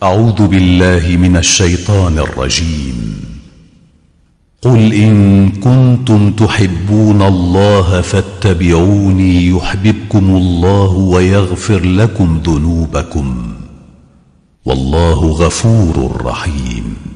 أعوذ بالله من الشيطان الرجيم. قل إن كنتم تحبون الله فاتبعوني يحببكم الله ويغفر لكم ذنوبكم والله غفور رحيم.